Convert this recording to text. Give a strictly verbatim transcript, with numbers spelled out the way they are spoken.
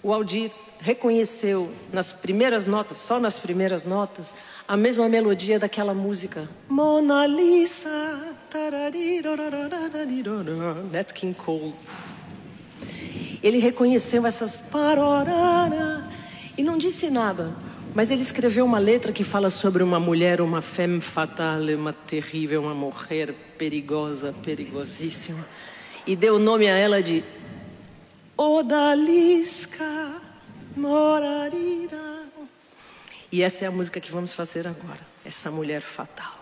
o Aldir reconheceu nas primeiras notas, só nas primeiras notas, a mesma melodia daquela música. Mona Lisa, Nat King Cole. Ele reconheceu essas parorara e não disse nada, mas ele escreveu uma letra que fala sobre uma mulher, uma femme fatale, uma terrível, uma mulher perigosa, perigosíssima, e deu o nome a ela de Odalisca Morarira. E essa é a música que vamos fazer agora, essa mulher fatal.